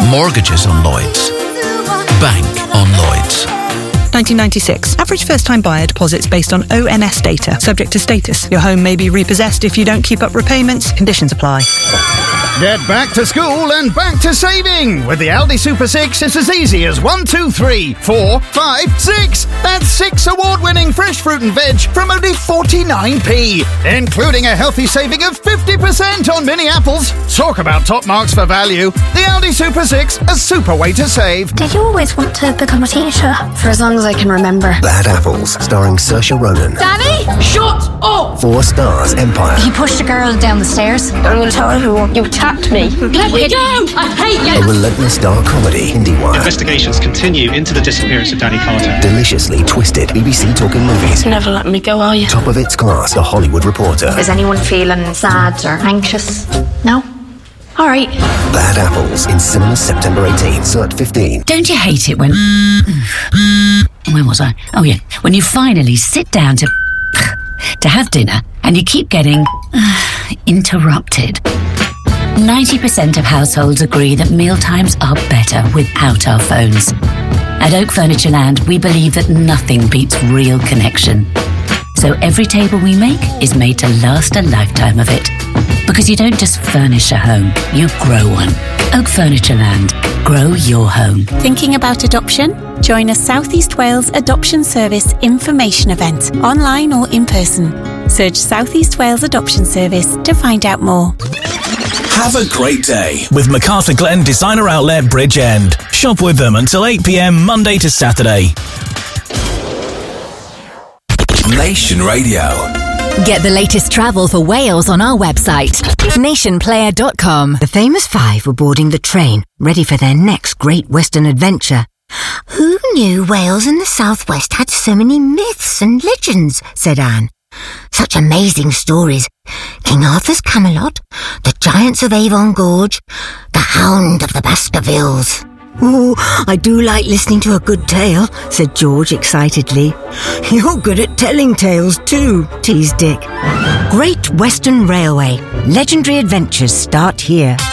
Mortgages on Lloyds. Bank on Lloyds. 1996. Average first-time buyer deposits based on ONS data. Subject to status. Your home may be repossessed if you don't keep up repayments. Conditions apply. Get back to school and back to saving. With the Aldi Super 6, it's as easy as 1, 2, 3, 4, 5, 6. That's 6 award-winning fresh fruit and veg from only 49p, including a healthy saving of 50% on mini apples. Talk about top marks for value. The Aldi Super 6, a super way to save. Did you always want to become a teacher? For as long as I can remember. Bad Apples, starring Saoirse Ronan. Danny, shut up! 4 Stars Empire. You pushed a girl down the stairs. I'm going to tell everyone you attacked me. Let me down! I hate you! A relentless dark comedy, IndieWire. Investigations continue into the disappearance of Danny Carter. Deliciously twisted BBC Talking Movies. You're never letting me go, are you? Top of its class, The Hollywood Reporter. Is anyone feeling sad or anxious? No? All right. Bad Apples, in cinemas September 18th, Cert 15. Don't you hate it when... Where was I? Oh, yeah. When you finally sit down to have dinner and you keep getting interrupted. 90% of households agree that mealtimes are better without our phones. At Oak Furniture Land, we believe that nothing beats real connection. So every table we make is made to last a lifetime of it. Because you don't just furnish a home, you grow one. Oak Furniture Land. Grow your home. Thinking about adoption? Join a South East Wales Adoption Service information event, online or in person. Search South East Wales Adoption Service to find out more. Have a great day with MacArthur Glen Designer Outlet Bridgend. Shop with them until 8 p.m. Monday to Saturday. Nation Radio. Get the latest travel for Wales on our website, nationplayer.com. The famous 5 were boarding the train, ready for their next great Western adventure. Who knew Wales and the Southwest had so many myths and legends, said Anne. Such amazing stories. King Arthur's Camelot, the Giants of Avon Gorge, the Hound of the Baskervilles. Oh, I do like listening to a good tale, said George excitedly. You're good at telling tales too, teased Dick. Great Western Railway. Legendary adventures start here.